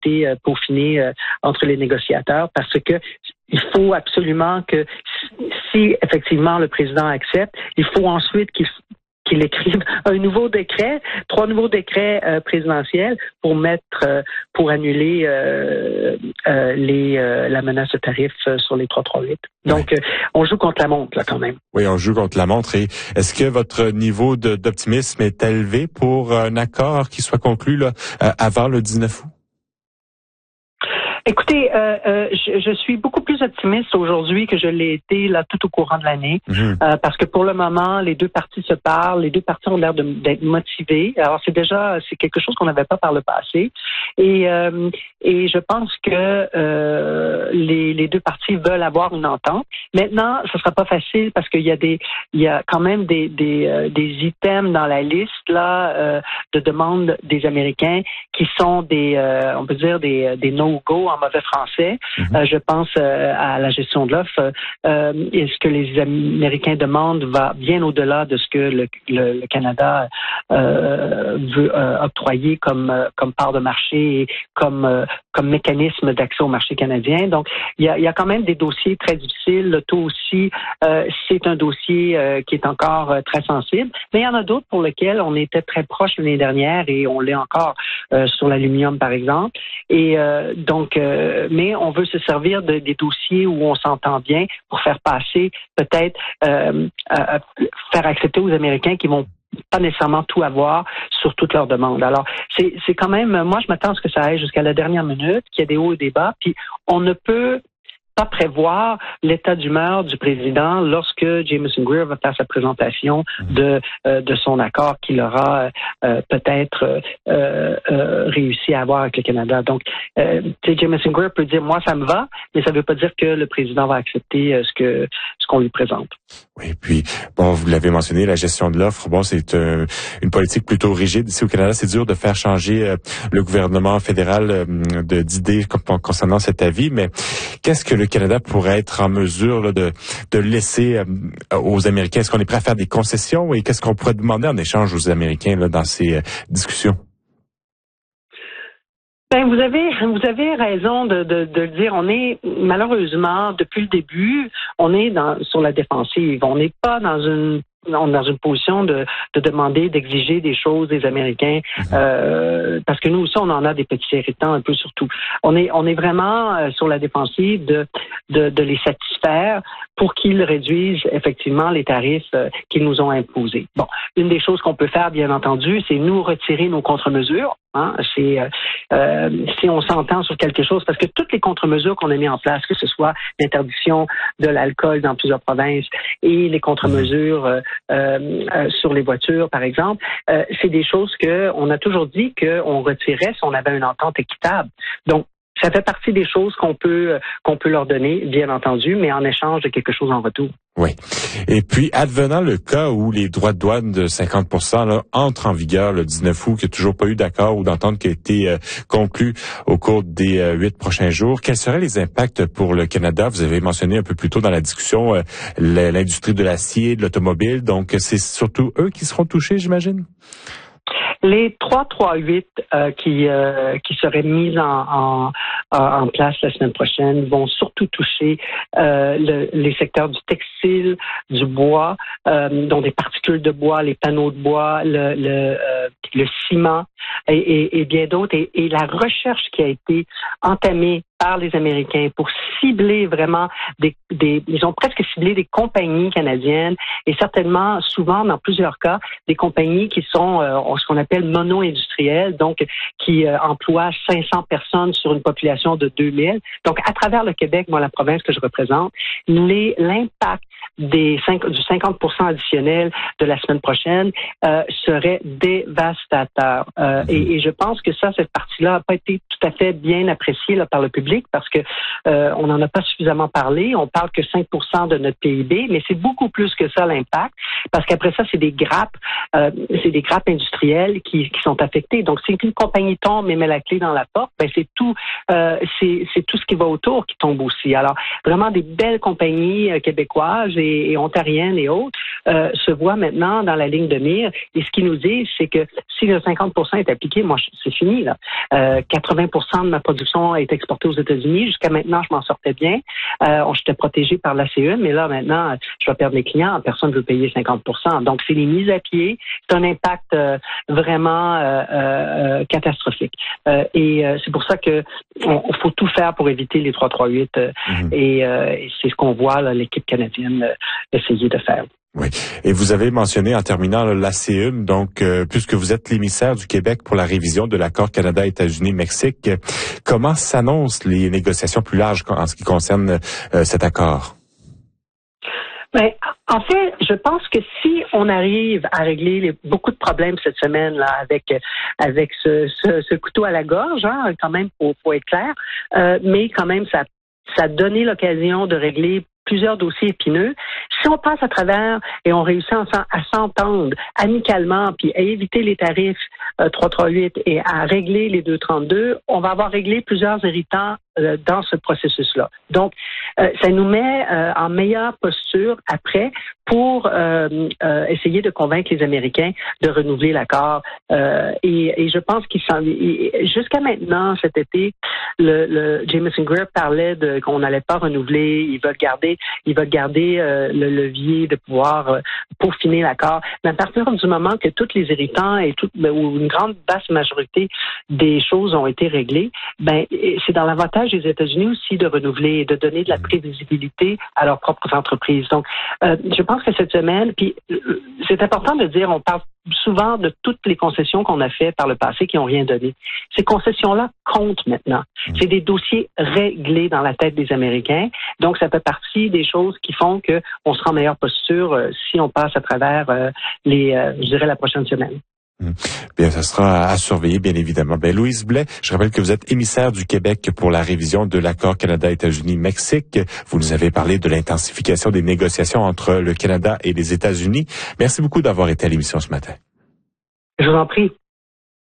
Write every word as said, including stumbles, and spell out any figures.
été euh, peaufiné euh, entre les négociateurs parce que il faut absolument que si effectivement le président accepte, il faut ensuite qu'il qu'il écrive un nouveau décret, trois nouveaux décrets euh, présidentiels pour mettre, euh, pour annuler euh, euh, les euh, la menace de tarif euh, sur les trois cent trente-huit. Donc, ouais. euh, on joue contre la montre là quand même. Oui, on joue contre la montre. Et est-ce que votre niveau de, d'optimisme est élevé pour un accord qui soit conclu là, avant le dix-neuf août? Écoutez, euh, euh, je, je suis beaucoup plus optimiste aujourd'hui que je l'ai été là tout au courant de l'année, mmh. euh, parce que pour le moment, les deux parties se parlent, les deux parties ont l'air de, d'être motivées. Alors c'est déjà c'est quelque chose qu'on n'avait pas par le passé, et euh, et je pense que euh, les, les deux parties veulent avoir une entente. Maintenant, ce sera pas facile parce qu'il y a des il y a quand même des des, euh, des items dans la liste là euh, de demandes des Américains qui sont des euh, on peut dire des des no-go en mauvais français. Mm-hmm. Euh, je pense euh, à la gestion de l'offre. Euh, et ce que les Américains demandent va bien au-delà de ce que le, le, le Canada euh, veut euh, octroyer comme comme part de marché et comme euh, comme mécanisme d'accès au marché canadien. Donc, il y a, il y a quand même des dossiers très difficiles. Le taux aussi, euh, c'est un dossier euh, qui est encore euh, très sensible. Mais il y en a d'autres pour lesquels on était très proche l'année dernière et on l'est encore euh, sur l'aluminium, par exemple. Et euh, donc, euh, mais on veut se servir de, des dossiers où on s'entend bien pour faire passer, peut-être, euh, euh, faire accepter aux Américains qui vont pas nécessairement tout avoir sur toutes leurs demandes. Alors, c'est, c'est quand même, moi, je m'attends à ce que ça aille jusqu'à la dernière minute, qu'il y ait des hauts et des bas, puis on ne peut pas prévoir l'état d'humeur du président lorsque Jameson Greer va faire sa présentation de euh, de son accord qu'il aura euh, peut-être euh, euh, réussi à avoir avec le Canada. Donc, euh, Jameson Greer peut dire moi ça me va, mais ça ne veut pas dire que le président va accepter euh, ce que ce qu'on lui présente. Oui, puis bon, vous l'avez mentionné, la gestion de l'offre, bon, c'est euh, une politique plutôt rigide ici au Canada. C'est dur de faire changer euh, le gouvernement fédéral euh, de, d'idées concernant cet avis, mais qu'est-ce que le Canada pourrait être en mesure là, de, de laisser euh, aux Américains? Est-ce qu'on est prêt à faire des concessions et qu'est-ce qu'on pourrait demander en échange aux Américains là, dans ces euh, discussions? Ben, vous avez, vous avez raison de, de, de le dire. On est, malheureusement, depuis le début, on est dans, sur la défensive. On n'est pas dans une On est dans une position de, de demander, d'exiger des choses des Américains, euh, parce que nous aussi, on en a des petits irritants un peu surtout. On est, on est vraiment euh, sur la défensive de, de, de les satisfaire pour qu'ils réduisent effectivement les tarifs euh, qu'ils nous ont imposés. Bon, une des choses qu'on peut faire, bien entendu, c'est nous retirer nos contre-mesures. Hein, c'est euh, euh, si on s'entend sur quelque chose, parce que toutes les contre-mesures qu'on a mis en place, que ce soit l'interdiction de l'alcool dans plusieurs provinces et les contre-mesures euh, euh, euh, sur les voitures, par exemple, euh, c'est des choses que on a toujours dit qu'on retirait si on avait une entente équitable. Donc, ça fait partie des choses qu'on peut qu'on peut leur donner, bien entendu, mais en échange de quelque chose en retour. Oui. Et puis, advenant le cas où les droits de douane de cinquante pour cent là, entrent en vigueur le dix-neuf août, qu'il n'y a toujours pas eu d'accord ou d'entente qui a été euh, conclue au cours des euh, huit prochains jours, quels seraient les impacts pour le Canada? Vous avez mentionné un peu plus tôt dans la discussion euh, l'industrie de l'acier, de l'automobile. Donc, c'est surtout eux qui seront touchés, j'imagine? Les trois cent trente-huit euh, qui euh, qui seraient mis en, en en place la semaine prochaine vont surtout toucher euh, le, les secteurs du textile, du bois, euh, dont des particules de bois, les panneaux de bois, le le, euh, le ciment et, et, et bien d'autres. Et, et la recherche qui a été entamée par les Américains pour cibler vraiment des, des, ils ont presque ciblé des compagnies canadiennes et certainement, souvent, dans plusieurs cas, des compagnies qui sont euh, ce qu'on appelle mono-industrielles, donc qui euh, emploient cinq cents personnes sur une population de deux mille. Donc, à travers le Québec, moi, la province que je représente, les, l'impact des cinq, du cinquante pour cent additionnel de la semaine prochaine euh, serait dévastateur. Euh, et, et je pense que ça, cette partie-là n'a pas été tout à fait bien appréciée là, par le public parce que euh, on n'en a pas suffisamment parlé. On parle que cinq pour cent de notre P I B, mais c'est beaucoup plus que ça l'impact parce qu'après ça, c'est des grappes, euh, c'est des grappes industrielles qui, qui sont affectées. Donc, si une compagnie tombe et met la clé dans la porte, ben c'est tout, euh, c'est, c'est tout ce qui va autour qui tombe aussi. Alors, vraiment des belles compagnies euh, québécoises. et, et ontariennes et autres euh, se voient maintenant dans la ligne de mire. Et ce qu'ils nous disent, c'est que si le cinquante pour cent est appliqué, moi, c'est fini, là. Euh, quatre-vingts pour cent de ma production est exportée aux États-Unis. Jusqu'à maintenant, je m'en sortais bien. Euh, j'étais protégée par l'A C E, mais là, maintenant, je vais perdre mes clients. Personne ne veut payer cinquante pour cent. Donc, c'est les mises à pied. C'est un impact euh, vraiment euh, euh, catastrophique. Euh, et euh, c'est pour ça que on, faut tout faire pour éviter les trois trois huit. Euh, mm-hmm. Et, euh, et c'est ce qu'on voit, là, l'équipe canadienne euh, essayer de faire. Oui. Et vous avez mentionné en terminant l'A C E, donc euh, puisque vous êtes l'émissaire du Québec pour la révision de l'accord Canada-États-Unis-Mexique, comment s'annoncent les négociations plus larges en ce qui concerne euh, cet accord? Ben, en fait, je pense que si on arrive à régler les, beaucoup de problèmes cette semaine là avec avec ce, ce, ce couteau à la gorge, hein, quand même, faut, faut être clair, euh, mais quand même ça ça a donné l'occasion de régler plusieurs dossiers épineux. Si on passe à travers et on réussit à s'entendre amicalement, puis à éviter les tarifs euh, trois cent trente-huit et à régler les deux cent trente-deux, on va avoir réglé plusieurs irritants euh, dans ce processus-là. Donc, euh, ça nous met euh, en meilleure posture après pour euh, euh, essayer de convaincre les Américains de renouveler l'accord. Euh, et, et je pense qu'ils s'en... Jusqu'à maintenant, cet été, le, le Jameson Greer parlait de qu'on n'allait pas renouveler, ils veulent garder, ils veulent garder euh, le levier de pouvoir euh, peaufiner l'accord. Mais à partir du moment que tous les irritants et tout, ou une grande basse majorité des choses ont été réglées, ben c'est dans l'avantage des États-Unis aussi de renouveler et de donner de la prévisibilité à leurs propres entreprises. Donc, euh, je pense que cette semaine, puis euh, c'est important de dire, on parle souvent de toutes les concessions qu'on a faites par le passé qui n'ont rien donné. Ces concessions-là comptent maintenant. C'est des dossiers réglés dans la tête des Américains. Donc, ça fait partie des choses qui font qu'on sera en meilleure posture euh, si on passe à travers euh, les, euh, je dirais, la prochaine semaine. Bien, ça sera à surveiller, bien évidemment. Ben, Louise Blais, je rappelle que vous êtes émissaire du Québec pour la révision de l'accord Canada-États-Unis-Mexique. Vous nous avez parlé de l'intensification des négociations entre le Canada et les États-Unis. Merci beaucoup d'avoir été à l'émission ce matin. Je vous en prie.